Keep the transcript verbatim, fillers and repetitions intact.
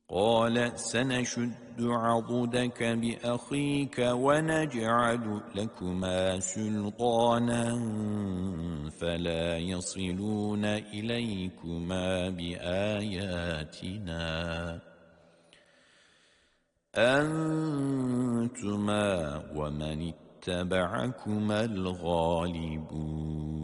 قال سنشد عضدك بأخيك ونجعل لكما سلطانا فلا يصلون إليكما بآياتنا أنتما ومن اتبعكما الغالبون